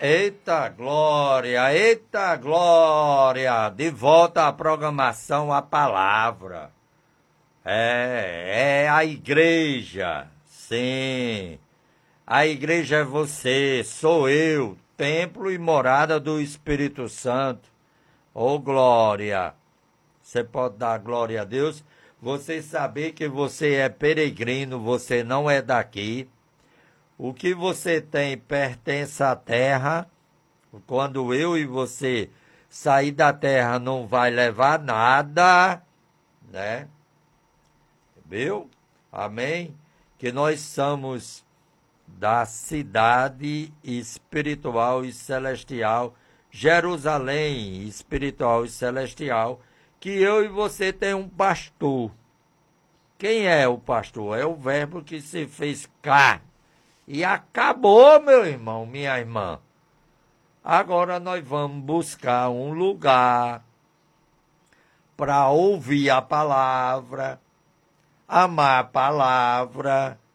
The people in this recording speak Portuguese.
Eita glória, de volta à programação, a palavra. É a igreja, sim. A igreja é você, sou eu, templo e morada do Espírito Santo. Ô glória, você pode dar glória a Deus? Você saber que você é peregrino, você não é daqui. O que você tem pertence à terra. Quando eu e você sair da terra, não vai levar nada, né? Viu? Amém? Que nós somos da cidade espiritual e celestial, Jerusalém espiritual e celestial, que eu e você tem um pastor. Quem é o pastor? É o Verbo que se fez carne. E acabou, meu irmão, minha irmã. Agora nós vamos buscar um lugar para ouvir a palavra, amar a palavra,